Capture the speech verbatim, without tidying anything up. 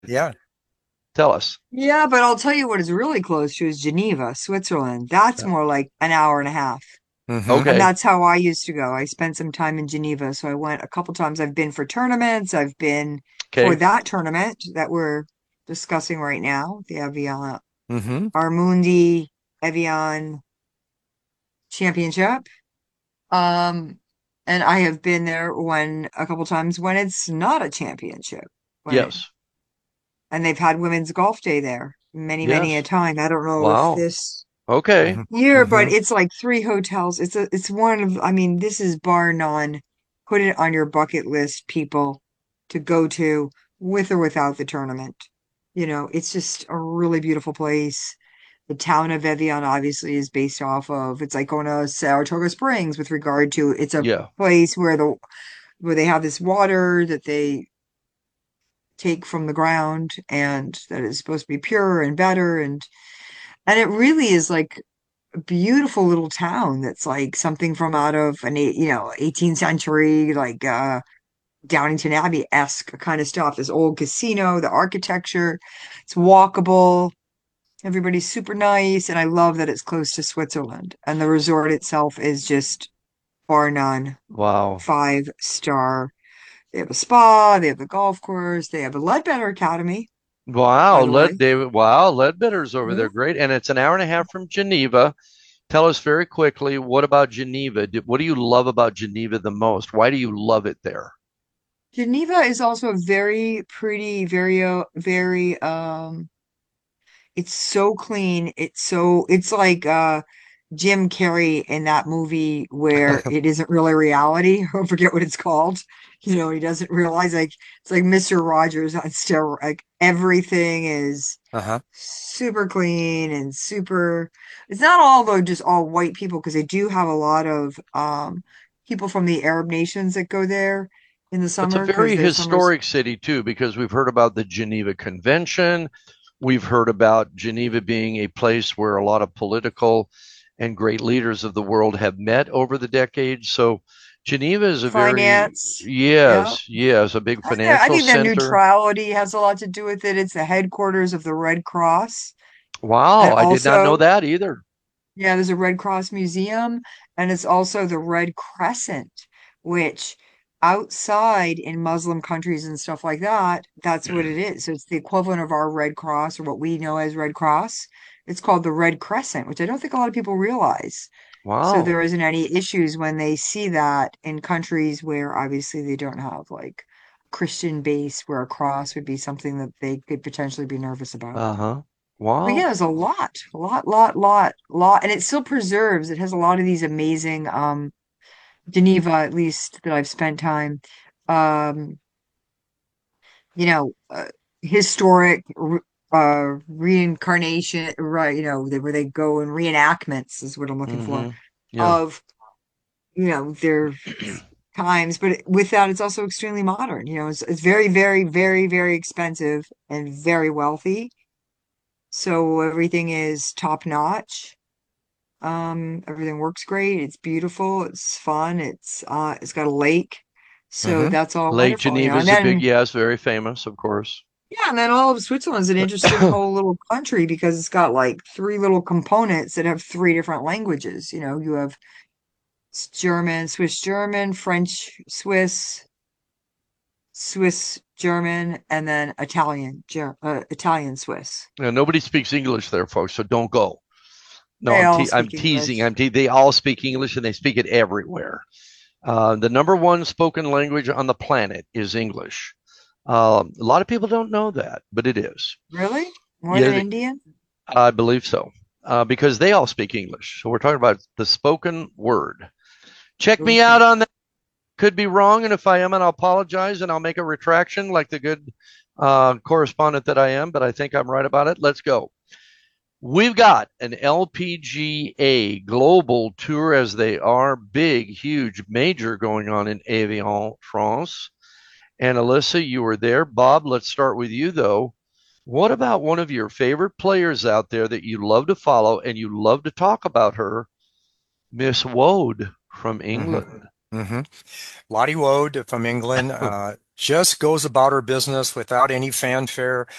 Yeah. Tell us. Yeah, but I'll tell you what is really close to is Geneva, Switzerland. That's Uh, more like an hour and a half. Hmm. And Okay. that's how I used to go. I spent some time in Geneva. So I went a couple times. I've been for tournaments. I've been for Okay. that tournament that we're discussing right now, the Evian Hmm. Armundi Evian Championship. Um, and I have been there when a couple times when it's not a championship, when it, Yes. and they've had women's golf day there many, many a Yes. time. I don't know if Wow. this Okay. Hmm. year, but Hmm. it's like three hotels. It's a, it's one of, I mean, this is bar none. Put it on your bucket list, people, to go to with or without the tournament. You know, it's just a really beautiful place. The town of Evian obviously is based off of, it's like going to Saratoga Springs with regard to it's a Yeah. place where the where they have this water that they take from the ground and that is supposed to be pure and better and and it really is like beautiful little town that's like something from out of an eight, you know, eighteenth century, like uh Downington Abbey-esque kind of stuff. This old casino, the architecture, it's walkable. Everybody's super nice, and I love that it's close to Switzerland. And the resort itself is just bar none, Wow. five star. They have a spa, they have a golf course, they have a Ledbetter Academy, Wow. by the Led way. David. Wow. Ledbetter's over Yeah. there. Great. And it's an hour and a half from Geneva. Tell us very quickly, what about Geneva? Do- What do you love about Geneva the most? Why do you love it there? Geneva is also very pretty, very, uh, very, um, it's so clean. It's so, it's like, uh, Jim Carrey in that movie where it isn't really reality. I forget what it's called. You know, he doesn't realize like it's like mister Rogers on steroids. Like everything is Uh-huh. super clean and super. It's not all though just all white people because they do have a lot of um people from the Arab nations that go there in the It's a summer because very their summers. historic city too, because we've heard about the Geneva Convention. We've heard about Geneva being a place where a lot of political and great leaders of the world have met over the decades. So Geneva is a very, Finance. Yeah. yes, yes, a big I think, I financial think the center. neutrality has a lot to do with it. It's the headquarters of the Red Cross. And Wow, I did not know also, that either. yeah, there's a Red Cross museum, and it's also the Red Crescent, which outside in Muslim countries and stuff like that, that's what it is. So it's the equivalent of our Red Cross or what we know as Red Cross. It's called the Red Crescent, which I don't think a lot of people realize. So Wow. there isn't any issues when they see that in countries where obviously they don't have like Christian base where a cross would be something that they could potentially be nervous about. Uh-huh. But yeah, Wow. there's a lot, lot, lot, lot, lot, and it still preserves. It has a lot of these amazing, um, Geneva, at least that I've spent time, um, you know, uh, historic re- uh reincarnation, right? You know, they, where they go in reenactments is what I'm looking for Mm-hmm. Yeah. of, you know, their times. But with that, it's also extremely modern. You know, it's it's very, very, very, very expensive and very wealthy. So everything is top notch. Um, everything works great. It's beautiful. It's fun. It's uh, it's got a lake, so Hmm. that's all Lake wonderful, you know. Geneva And is a big, then yes, very famous, of course. yeah, and then all of Switzerland's an interesting whole little country because it's got like three little components that have three different languages. You know, you have s- German, Swiss German, French Swiss, Swiss German, and then Italian, Ger uh, Italian Swiss. You know, nobody speaks English there, folks, so don't go. No, They I'm all te- I'm speak teasing. English. I'm te- they all speak English and they speak it everywhere. Uh, the number one spoken language on the planet is English. Um, a lot of people don't know that, but it is. Really? More than Yeah, Indian? I believe so. Uh, because they all speak English. So we're talking about the spoken word. Check me out Okay. on that. Could be wrong, and if I am, and I'll apologize and I'll make a retraction like the good uh, correspondent that I am, but I think I'm right about it. Let's go. We've got an L P G A global tour, as they are big, huge, major, going on in Avion, France. And Alyssa, you were there. Bob, let's start with you though. What about one of your favorite players out there that you love to follow and you love to talk about her, Miss Wode from Hmm. England? Hmm. Lottie Wode from England. Uh, just goes about her business without any fanfare.